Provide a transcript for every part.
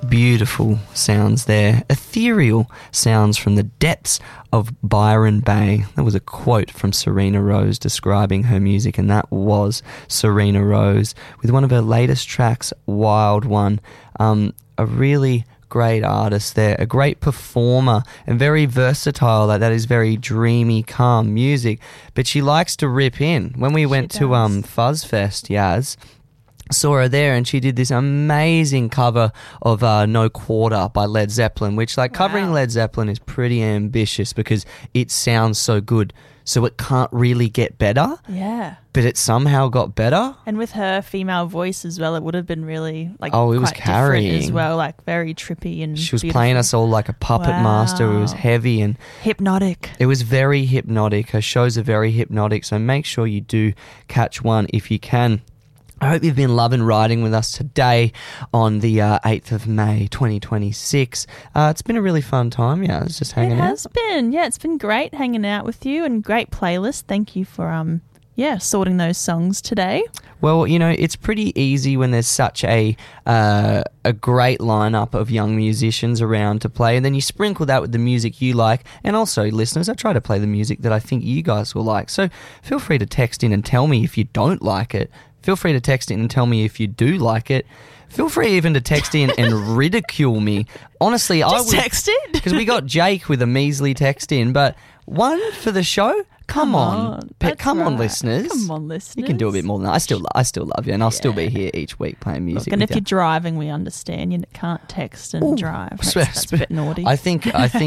Beautiful sounds there. Ethereal sounds from the depths of Byron Bay. That was a quote from Serena Rose describing her music, and that was Serena Rose with one of her latest tracks, Wild One. A really great artist there, a great performer, and very versatile. That is very dreamy, calm music, but she likes to rip in. When we went to Fuzzfest, Yaz, saw her there, and she did this amazing cover of No Quarter by Led Zeppelin, which, like, covering Led Zeppelin is pretty ambitious because it sounds so good, so it can't really get better. Yeah. But it somehow got better. And with her female voice as well, it would have been really, like, it was quite carrying different as well, like very trippy and she was beautiful. playing us all like a puppet master. It was heavy and hypnotic. It was very hypnotic. Her shows are very hypnotic, so make sure you do catch one if you can. I hope you've been loving riding with us today on the 8th of May 2026. It's been a really fun time, yeah. It's just hanging out. It has been. Yeah, it's been great hanging out with you, and great playlist. Thank you for sorting those songs today. Well, you know, it's pretty easy when there's such a great lineup of young musicians around to play, and then you sprinkle that with the music you like. And also, listeners, I try to play the music that I think you guys will like. So feel free to text in and tell me if you don't like it. Feel free to text in and tell me if you do like it. Feel free even to text in and ridicule me. Honestly, I would text in because we got Jake with a measly text in, but one for the show. Come on, listeners. Come on, listeners. You can do a bit more than that. I still love you, and I'll still be here each week playing music. Look, and if you're driving, we understand. You can't text and drive. That's a bit naughty. I think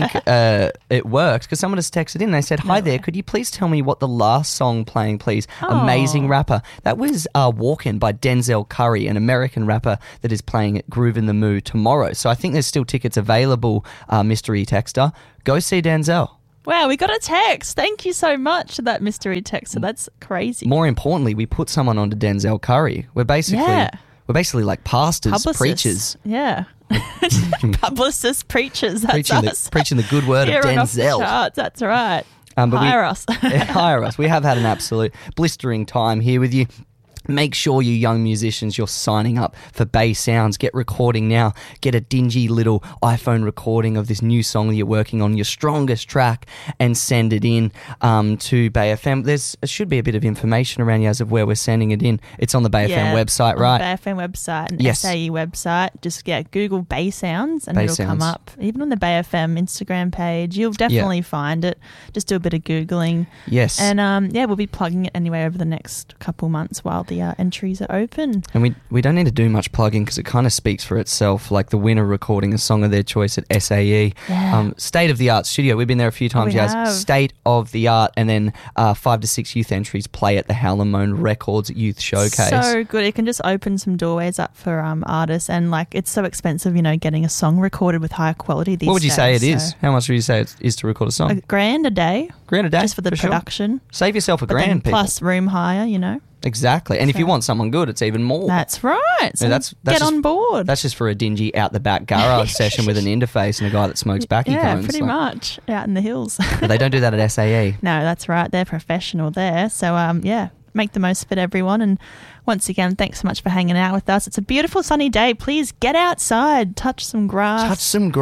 it worked because someone just texted in. They said, "Hi there, could you please tell me what the last song playing, please? Amazing rapper." That was "Walkin'" by Denzel Curry, an American rapper that is playing at Groove in the Moo tomorrow. So I think there's still tickets available. Mystery texter, go see Denzel. Wow, we got a text. Thank you so much to that mystery texter. That's crazy. More importantly, we put someone onto Denzel Curry. We're basically like pastors, publicists. Preachers. Yeah. Publicists, preachers. That's us. Preaching the good word of Denzel. That's right. Hire us. Hire us. We have had an absolute blistering time here with you. Make sure you young musicians, you're signing up for Bay Sounds. Get recording now. Get a dingy little iPhone recording of this new song that you're working on, your strongest track, and send it in to Bay FM. There should be a bit of information around you as of where we're sending it in. It's on the Bay FM website, right? On the Bay FM website and SAE website. Just Google Bay Sounds and it'll come up. Even on the Bay FM Instagram page, you'll definitely find it. Just do a bit of Googling. Yes. And we'll be plugging it anyway over the next couple months while the entries are open. And we don't need to do much plugging because it kind of speaks for itself, like the winner recording a song of their choice at SAE. State of the art studio. We've been there a few times, guys. State of the art. And then 5 to 6 youth entries play at the Howlamone Records Youth Showcase. So good. It can just open some doorways up for artists, and like it's so expensive, getting a song recorded with high quality these days. What would you say it is? How much would you say it is to record a song? $1,000 a day. $1,000 a day? Just for the production. Sure. Save yourself $1,000, people. Plus room hire, Exactly. And if you want someone good, it's even more. That's right. So that's get on board. That's just for a dingy out the back garage session with an interface and a guy that smokes backy cones. Yeah, pretty much. Out in the hills. But they don't do that at SAE. No, that's right. They're professional there. So, make the most of it, everyone. And once again, thanks so much for hanging out with us. It's a beautiful sunny day. Please get outside, touch some grass.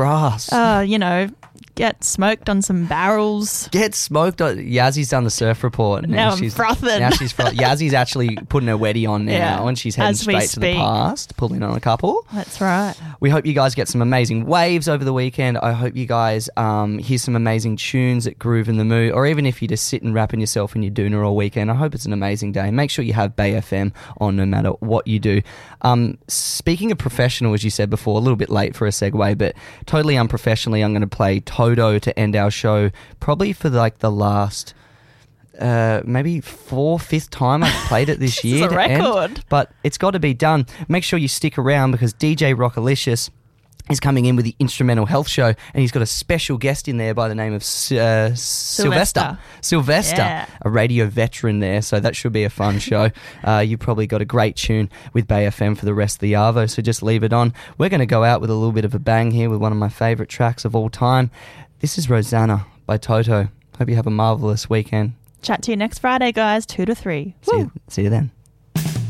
Get smoked on some barrels. Get smoked on. Yazzy's done the surf report. Now I'm frothing. Now she's Yazzy's actually putting her weddy on now, and she's heading straight to the past, pulling on a couple. That's right. We hope you guys get some amazing waves over the weekend. I hope you guys hear some amazing tunes at Groove in the Moo, or even if you just sit and rapping yourself in your doona all weekend, I hope it's an amazing day. Make sure you have Bay FM on no matter what you do. Speaking of professional, as you said before, a little bit late for a segue, but totally unprofessionally, I'm going to play Toto to end our show, probably for like the last maybe 5th time I've played it this year. It's a record. But it's got to be done. Make sure you stick around because DJ Rockalicious is coming in with the Instrumental Health Show, and he's got a special guest in there by the name of Sylvester, a radio veteran there, so that should be a fun show. You've probably got a great tune with Bay FM for the rest of the Arvo, so just leave it on. We're going to go out with a little bit of a bang here with one of my favourite tracks of all time. This is Rosanna by Toto. Hope you have a marvellous weekend. Chat to you next Friday, guys, 2 to 3. See you then.